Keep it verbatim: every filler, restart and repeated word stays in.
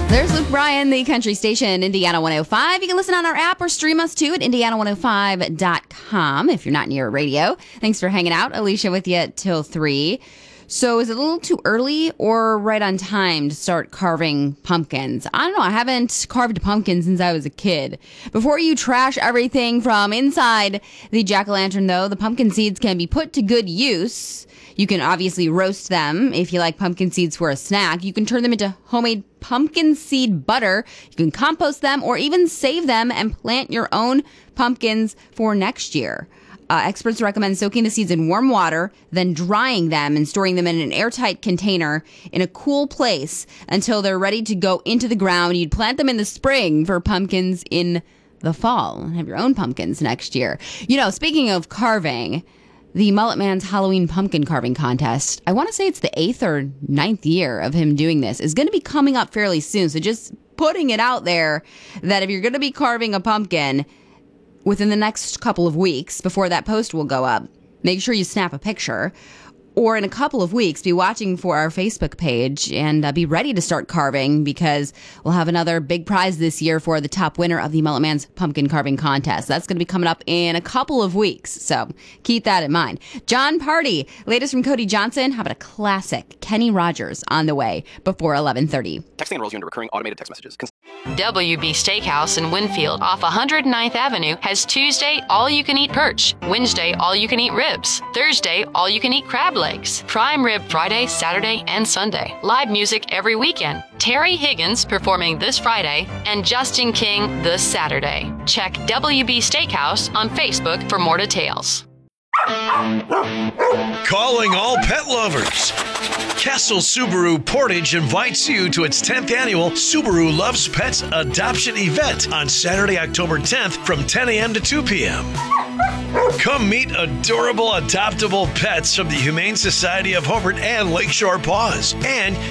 There's Luke Bryan, the country station, Indiana one oh five. You can listen on our app or stream us too at indiana one oh five dot com if you're not near a radio. Thanks for hanging out. Alicia with you till three. So is it a little too early or right on time to start carving pumpkins? I don't know. I haven't carved a pumpkin since I was a kid. Before you trash everything from inside the jack-o'-lantern, though, the pumpkin seeds can be put to good use. You can obviously roast them if you like pumpkin seeds for a snack. You can turn them into homemade pumpkin seed butter. You can compost them or even save them and plant your own pumpkins for next year. Uh, experts recommend soaking the seeds in warm water, then drying them and storing them in an airtight container in a cool place until they're ready to go into the ground. You'd plant them in the spring for pumpkins in the fall and have your own pumpkins next year. You know, speaking of carving, the Mullet Man's Halloween pumpkin carving contest, I want to say it's the eighth or ninth year of him doing this, is going to be coming up fairly soon. So just putting it out there that if you're going to be carving a pumpkin within the next couple of weeks before that post will go up, make sure you snap a picture. Or in a couple of weeks, be watching for our Facebook page and uh, be ready to start carving because we'll have another big prize this year for the top winner of the Mullet Man's Pumpkin Carving Contest. That's going to be coming up in a couple of weeks, so keep that in mind. John Party, latest from Cody Johnson. How about a classic Kenny Rogers on the way before eleven thirty? Texting enrolls you into recurring automated text messages. W B Steakhouse in Winfield off one hundred ninth Avenue has Tuesday all-you-can-eat perch, Wednesday all-you-can-eat ribs, Thursday all-you-can-eat crab legs, prime rib Friday, Saturday, and Sunday. Live music every weekend. Terry Higgins performing this Friday and Justin King this Saturday. Check W B Steakhouse on Facebook for more details. Calling all pet lovers. Castle Subaru Portage invites you to its tenth annual Subaru Loves Pets adoption event on Saturday, October tenth from ten a.m. to two p.m. Come meet adorable adoptable pets from the Humane Society of Hobart and Lakeshore Paws. And